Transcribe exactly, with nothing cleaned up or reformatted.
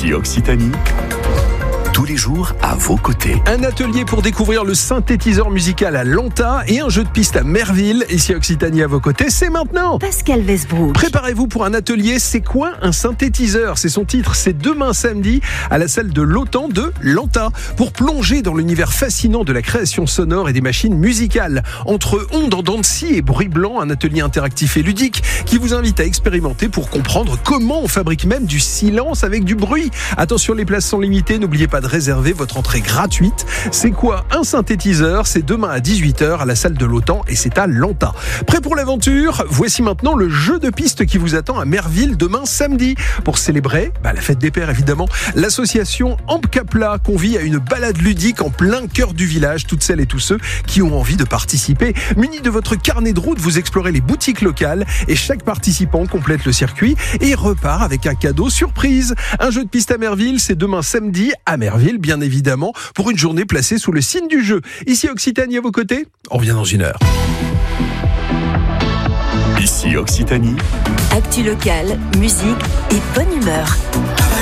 Ici Occitanie. Tous les jours à vos côtés. Un atelier pour découvrir le synthétiseur musical à Lanta et un jeu de piste à Merville. Ici Occitanie à vos côtés, c'est maintenant. Pascal Westbrook. Préparez-vous pour un atelier. C'est quoi un synthétiseur? C'est son titre. C'est demain samedi à la salle de l'Autan de Lanta pour plonger dans l'univers fascinant de la création sonore et des machines musicales. Entre ondes en dents de scie et bruit blanc, un atelier interactif et ludique qui vous invite à expérimenter pour comprendre comment on fabrique même du silence avec du bruit. Attention, les places sont limitées. N'oubliez pas de réserver votre entrée gratuite. C'est quoi un synthétiseur? C'est demain à dix-huit heures à la salle de l'Autan et c'est à Lanta. Prêt pour l'aventure? Voici maintenant le jeu de piste qui vous attend à Merville demain samedi. Pour célébrer bah, la fête des pères évidemment, l'association Ampcapla convie à une balade ludique en plein cœur du village. Toutes celles et tous ceux qui ont envie de participer. Munis de votre carnet de route, vous explorez les boutiques locales et chaque participant complète le circuit et repart avec un cadeau surprise. Un jeu de piste à Merville, c'est demain samedi à Merville, bien évidemment, pour une journée placée sous le signe du jeu. Ici Occitanie à vos côtés, on revient dans une heure. Ici Occitanie. Actu locale, musique et bonne humeur.